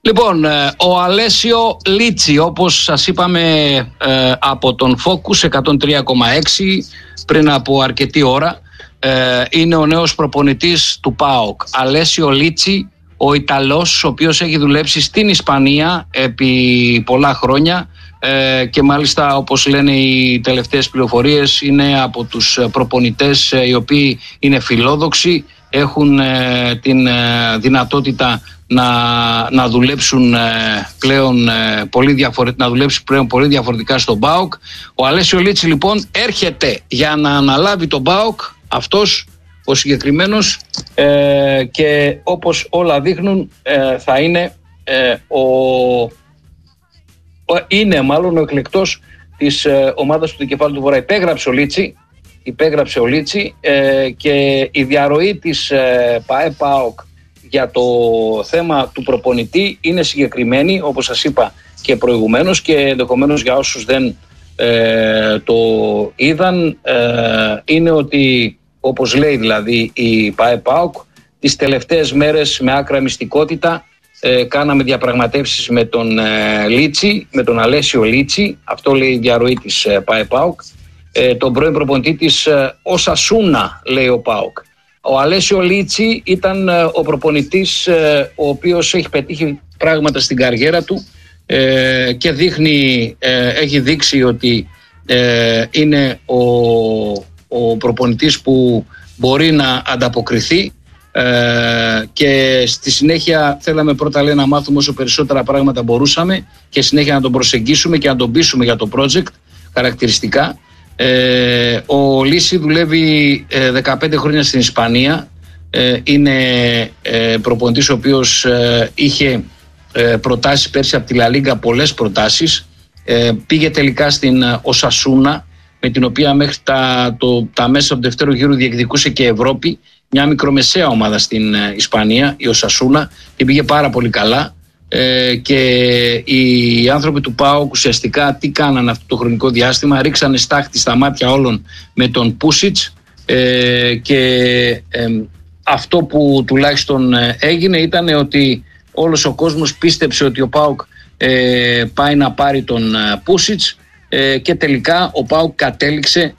Λοιπόν, ο Αλέσιο Λίτσι, όπως σας είπαμε από τον Focus 103,6 πριν από αρκετή ώρα, είναι ο νέος προπονητής του ΠΑΟΚ. Αλέσιο Λίτσι, ο Ιταλός, ο οποίος έχει δουλέψει στην Ισπανία επί πολλά χρόνια και μάλιστα, όπως λένε οι τελευταίες πληροφορίες, είναι από τους προπονητές οι είναι φιλόδοξοι, έχουν την δυνατότητα να δουλέψουν πλέον πολύ διαφορετικά στον ΠΑΟΚ. Ο Αλέσιο Λίτσι λοιπόν έρχεται για να αναλάβει τον ΠΑΟΚ, αυτός ο συγκεκριμένος, και όπως όλα δείχνουν θα είναι είναι μάλλον ο εκλεκτός της ομάδας του Δικεφάλου του Βορρά. Υπέγραψε ο Λίτσι και η διαρροή της ΠΑΕ-ΠΑΟΚ για το θέμα του προπονητή είναι συγκεκριμένη, όπως σας είπα και προηγουμένως, και ενδεχομένως για όσους δεν το είδαν, είναι ότι, όπως λέει δηλαδή η ΠΑΕ-ΠΑΟΚ, τις τελευταίες μέρες με άκρα μυστικότητα κάναμε διαπραγματεύσεις με τον Λίτσι, με τον Αλέσιο Λίτσι, αυτό λέει η διαρροή της ΠΑΕ-ΠΑΟΚ, τον πρώην προπονητή της Οσασούνα, λέει ο ΠΑΟΚ. Ο Αλέσιο Λίτσι ήταν ο προπονητής ο οποίος έχει πετύχει πράγματα στην καριέρα του και έχει δείξει ότι είναι ο προπονητής που μπορεί να ανταποκριθεί, και στη συνέχεια θέλαμε πρώτα να μάθουμε όσο περισσότερα πράγματα μπορούσαμε και συνέχεια να τον προσεγγίσουμε και να τον πείσουμε για το project χαρακτηριστικά. Ο Λίτσι δουλεύει 15 χρόνια στην Ισπανία, είναι προπονητής ο οποίος είχε προτάσεις πέρσι από τη Λα Λίγκα, πολλές προτάσεις, πήγε τελικά στην Οσασούνα, με την οποία μέχρι τα μέσα του δεύτερου γύρου διεκδικούσε και Ευρώπη, μια μικρομεσαία ομάδα στην Ισπανία, η Οσασούνα, και πήγε πάρα πολύ καλά. Και οι άνθρωποι του ΠΑΟΚ ουσιαστικά τι κάνανε αυτό το χρονικό διάστημα? Ρίξανε στάχτη στα μάτια όλων με τον Πούσιτς, και αυτό που τουλάχιστον έγινε ήταν ότι όλος ο κόσμος πίστεψε ότι ο ΠΑΟΚ πάει να πάρει τον Πούσιτς, και τελικά ο ΠΑΟΚ κατέληξε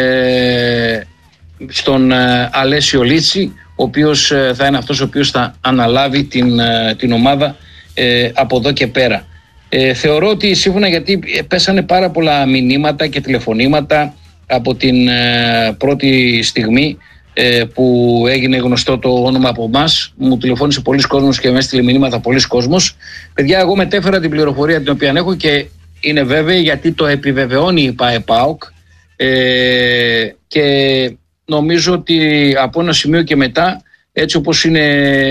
στον Αλέσιο Λίτσι, ο οποίος θα είναι αυτός ο οποίος θα αναλάβει την ομάδα από εδώ και πέρα. Θεωρώ ότι σύμφωνα, γιατί πέσανε πάρα πολλά μηνύματα και τηλεφωνήματα από την πρώτη στιγμή που έγινε γνωστό το όνομα από εμάς, μου τηλεφώνησε πολλοί κόσμος και με έστειλε μηνύματα πολλοί κόσμος. Παιδιά, εγώ μετέφερα την πληροφορία την οποία έχω και είναι βέβαιη, γιατί το επιβεβαιώνει η ΠΑΕ-ΠΑΟΚ, και νομίζω ότι από ένα σημείο και μετά, έτσι όπως είναι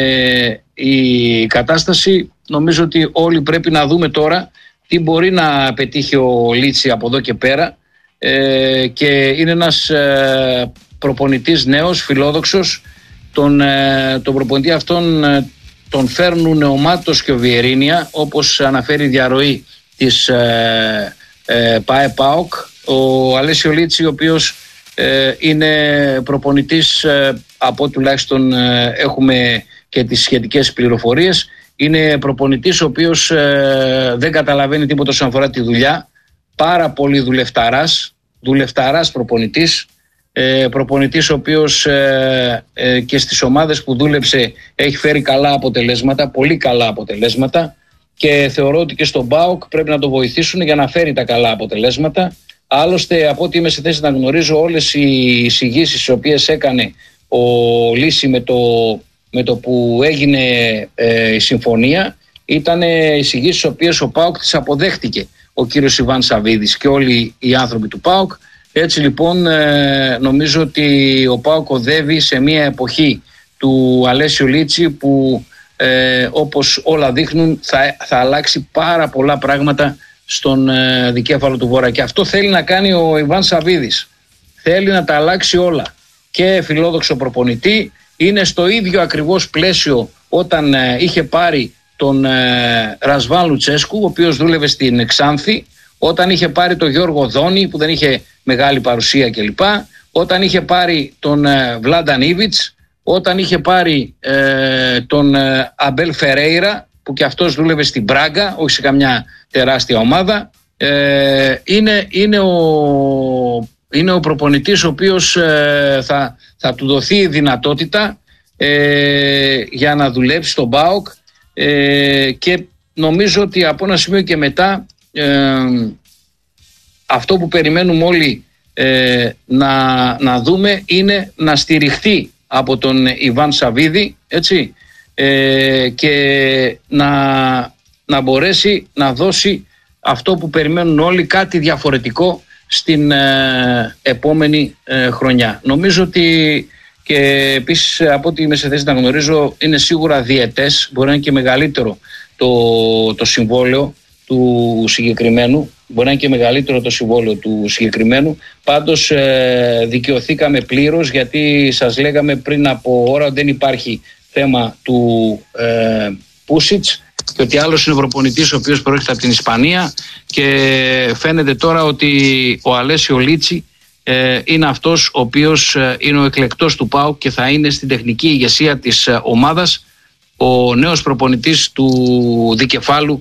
η κατάσταση, νομίζω ότι όλοι πρέπει να δούμε τώρα τι μπορεί να πετύχει ο Λίτσι από εδώ και πέρα, και είναι ένας προπονητής νέος, φιλόδοξος. Τον προπονητή αυτόν τον φέρνουν ο Μάτος και ο Βιερίνια, όπως αναφέρει η διαρροή της ΠΑΕ-ΠΑΟΚ. Ο Αλέσιο Λίτσι, ο οποίος είναι προπονητής, από τουλάχιστον έχουμε και τις σχετικές πληροφορίες, είναι προπονητής ο οποίος δεν καταλαβαίνει τίποτα όσον αφορά τη δουλειά, πάρα πολύ δουλευταράς προπονητής, προπονητής ο οποίος και στις ομάδες που δούλεψε έχει φέρει καλά αποτελέσματα, πολύ καλά αποτελέσματα, και θεωρώ ότι και στον ΠΑΟΚ πρέπει να το βοηθήσουν για να φέρει τα καλά αποτελέσματα. Άλλωστε, από ό,τι είμαι σε θέση να γνωρίζω, όλες οι εισηγήσεις τις οποίες έκανε ο Λίτσι με το που έγινε η συμφωνία, ήταν εισηγήσεις τις οποίες ο ΠΑΟΚ τις αποδέχτηκε ο κύριος Ιβάν Σαββίδης και όλοι οι άνθρωποι του ΠΑΟΚ. Έτσι λοιπόν νομίζω ότι ο ΠΑΟΚ οδεύει σε μια εποχή του Αλέσιο Λίτσι που όπως όλα δείχνουν θα αλλάξει πάρα πολλά πράγματα στον δικέφαλο του Βορρά, και αυτό θέλει να κάνει ο Ιβάν Σαββίδης. Θέλει να τα αλλάξει όλα, και φιλόδοξο προπονητή, είναι στο ίδιο ακριβώς πλαίσιο όταν είχε πάρει τον Ρασβάν Λουτσέσκου, ο οποίος δούλευε στην Ξάνθη, όταν είχε πάρει τον Γιώργο Δόνη που δεν είχε μεγάλη παρουσία κλπ, όταν είχε πάρει τον Βλάνταν Ήβιτς, όταν είχε πάρει τον Αμπέλ Φερέιρα, που και αυτός δούλευε στην Μπράγκα, όχι σε καμιά τεράστια ομάδα. Είναι ο προπονητής ο οποίος θα του δοθεί η δυνατότητα για να δουλέψει στον ΠΑΟΚ, και νομίζω ότι από ένα σημείο και μετά αυτό που περιμένουμε όλοι να δούμε είναι να στηριχθεί από τον Ιβάν Σαββίδη, έτσι, και να μπορέσει να δώσει αυτό που περιμένουν όλοι, κάτι διαφορετικό στην επόμενη χρονιά. Νομίζω ότι, και επίσης από ό,τι είμαι σε θέση να γνωρίζω, είναι σίγουρα διετές, μπορεί να είναι και μεγαλύτερο το συμβόλαιο του συγκεκριμένου, μπορεί να είναι και μεγαλύτερο το συμβόλαιο του συγκεκριμένου. Πάντως δικαιωθήκαμε πλήρως, γιατί σας λέγαμε πριν από ώρα δεν υπάρχει θέμα του Πούσιτς, και ότι άλλος είναι προπονητής ο οποίος προέρχεται από την Ισπανία, και φαίνεται τώρα ότι ο Αλέσιο Λίτσι είναι αυτός ο οποίος είναι ο εκλεκτός του ΠΑΟΚ και θα είναι στην τεχνική ηγεσία της ομάδας, ο νέος προπονητής του δικεφάλου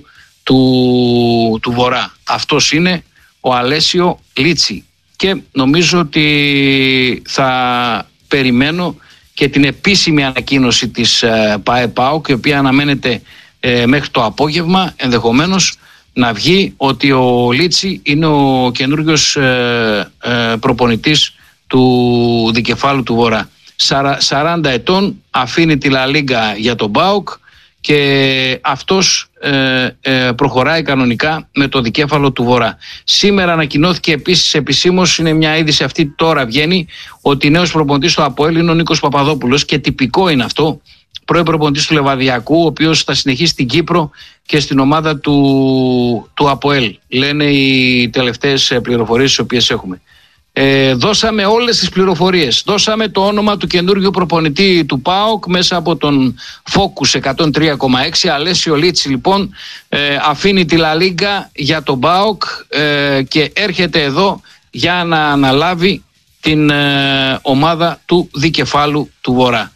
του Βορρά. Αυτός είναι ο Αλέσιο Λίτσι, και νομίζω ότι θα περιμένω και την επίσημη ανακοίνωση της ΠΑΕ-ΠΑΟΚ, η οποία αναμένεται μέχρι το απόγευμα, ενδεχομένως να βγει, ότι ο Λίτσι είναι ο καινούριος προπονητής του δικεφάλου του Βορρά. 40 ετών, αφήνει τη Λα Λίγκα για τον ΠΑΟΚ, και αυτός προχωράει κανονικά με το δικέφαλο του Βορρά. Σήμερα ανακοινώθηκε επίσης επισήμως, είναι μια είδηση αυτή τώρα βγαίνει, ότι νέος προπονητής του ΑΠΟΕΛ είναι ο Νίκος Παπαδόπουλος, και τυπικό είναι αυτό. Πρώην προπονητής του Λεβαδιακού, ο οποίος θα συνεχίσει στην Κύπρο και στην ομάδα του ΑΠΟΕΛ. Λένε οι τελευταίες πληροφορίες τις οποίες έχουμε. Δώσαμε όλες τις πληροφορίες. Δώσαμε το όνομα του καινούργιου προπονητή του ΠΑΟΚ μέσα από τον Focus 103,6. Αλέσιο Λίτσι λοιπόν αφήνει τη Λα Λίγκα για τον ΠΑΟΚ και έρχεται εδώ για να αναλάβει την ομάδα του δικεφάλου του Βορρά.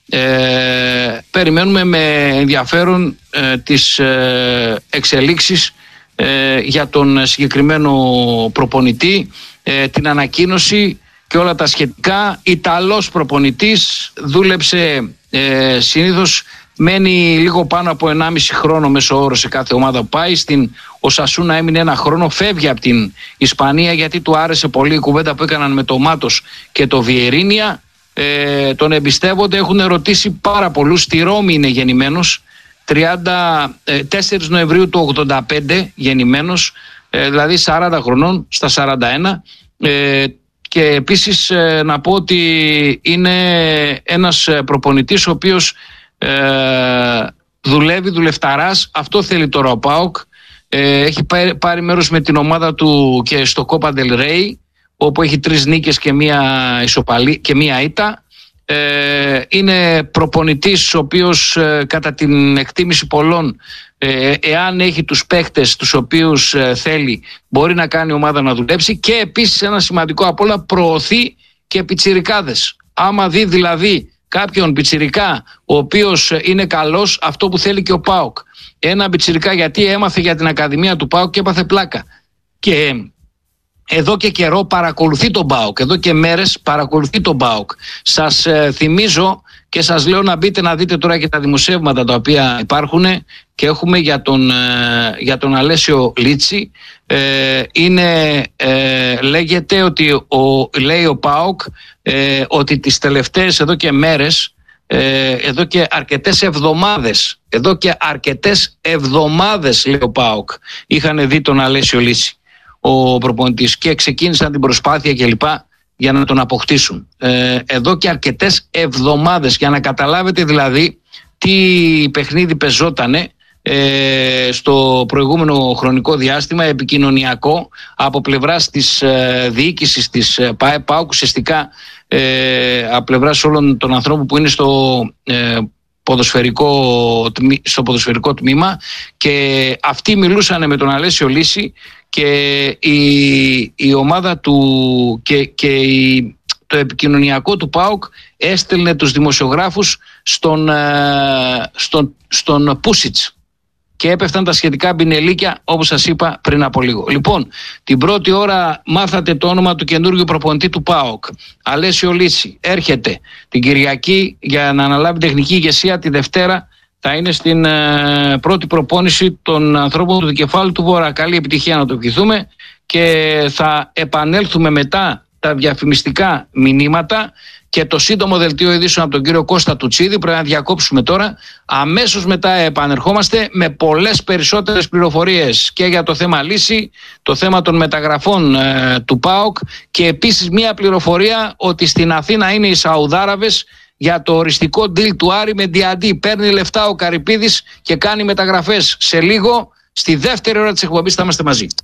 Περιμένουμε με ενδιαφέρον τις εξελίξεις για τον συγκεκριμένο προπονητή, την ανακοίνωση και όλα τα σχετικά. Ιταλός προπονητής, δούλεψε συνήθως, μένει λίγο πάνω από 1,5 χρόνο μέσο όρο σε κάθε ομάδα που πάει. Στην Οσασούνα έμεινε 1 χρόνο, φεύγει από την Ισπανία γιατί του άρεσε πολύ η κουβέντα που έκαναν με το Μάτος και το Βιερίνια. Τον εμπιστεύονται, έχουν ρωτήσει πάρα πολλούς. Στη Ρώμη είναι γεννημένος, 4 Νοεμβρίου του 85 γεννημένος, δηλαδή 40 χρονών στα 41. Και επίσης να πω ότι είναι ένας προπονητής ο οποίος δουλευταράς. Αυτό θέλει τώρα ο ΠΑΟΚ. Έχει πάρει μέρος με την ομάδα του και στο Copa del Rey, όπου έχει 3 νίκες και μία ήττα. Είναι προπονητής ο οποίος κατά την εκτίμηση πολλών, εάν έχει τους παίχτες τους οποίους θέλει, μπορεί να κάνει ομάδα να δουλέψει. Και επίσης ένα σημαντικό απ' όλα, προωθεί και πιτσιρικάδες. Άμα δει δηλαδή κάποιον πιτσιρικά ο οποίος είναι καλός, αυτό που θέλει και ο ΠΑΟΚ, ένα πιτσιρικά, γιατί έμαθε για την Ακαδημία του ΠΑΟΚ και έπαθε πλάκα, και εδώ και καιρό παρακολουθεί τον ΠΑΟΚ, εδώ και μέρες παρακολουθεί τον ΠΑΟΚ. Σας θυμίζω και σας λέω να μπείτε να δείτε τώρα και τα δημοσιεύματα τα οποία υπάρχουν και έχουμε για τον Αλέσιο Λίτσι. Λέγεται ότι λέει ο ΠΑΟΚ ότι τις τελευταίες εδώ και μέρες, εδώ και αρκετές εβδομάδες λέει ο ΠΑΟΚ, είχαν δει τον Αλέσιο Λίτσι, ο προπονητής, και ξεκίνησαν την προσπάθεια κλπ για να τον αποκτήσουν. Εδώ και αρκετές εβδομάδες, για να καταλάβετε δηλαδή τι παιχνίδι πεζότανε στο προηγούμενο χρονικό διάστημα, επικοινωνιακό, από πλευράς της διοίκησης της ΠΑΕ-ΠΑΟΚ, ουσιαστικά από πλευράς όλων των ανθρώπων που είναι στο ποδοσφαιρικό τμήμα, και αυτοί μιλούσαν με τον Αλέσιο Λίτσι, και η ομάδα του και το επικοινωνιακό του ΠΑΟΚ έστελνε τους δημοσιογράφους στον Πούσιτς. και έπεφταν τα σχετικά μπινελίκια, όπως σας είπα πριν από λίγο. Λοιπόν, την πρώτη ώρα μάθατε το όνομα του καινούργιου προπονητή του ΠΑΟΚ. Αλέσιο Λίτσι έρχεται την Κυριακή για να αναλάβει τεχνική ηγεσία. Τη Δευτέρα θα είναι στην πρώτη προπόνηση των ανθρώπων του δικεφάλου του Βορρά. Καλή επιτυχία να το ευχηθούμε και θα επανέλθουμε μετά τα διαφημιστικά μηνύματα και το σύντομο δελτίο ειδήσεων από τον κύριο Κώστα Τουτσίδη. Πρέπει να διακόψουμε τώρα. Αμέσως μετά επανερχόμαστε με πολλές περισσότερες πληροφορίες και για το θέμα Λύση, το θέμα των μεταγραφών του ΠΑΟΚ και επίσης μια πληροφορία ότι στην Αθήνα είναι οι Σαουδάραβες για το οριστικό deal του Άρη με Διαντή. Παίρνει λεφτά ο Καρυπίδης και κάνει μεταγραφές. Σε λίγο, στη δεύτερη ώρα της εκπομπής θα είμαστε μαζί.